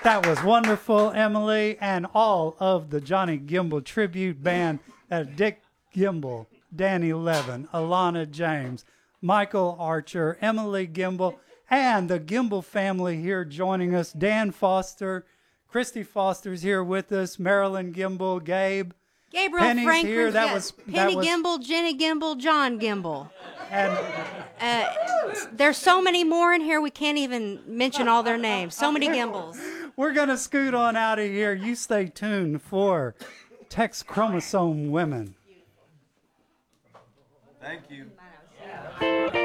That was wonderful, Emily, and all of the Johnny Gimble tribute band. Dick Gimble, Danny Levin, Alana James, Michael Archer, Emily Gimble, and the Gimble family here joining us. Dan Foster, Christy Foster's here with us, Marilyn Gimble, Gabriel Penny's Franklin here. Penny Gimble, Jenny Gimble, John Gimble. And there's so many more in here we can't even mention all their names. So many Gimbles. we're going to scoot on out of here. You stay tuned for Tex Chromosome Women. Thank you.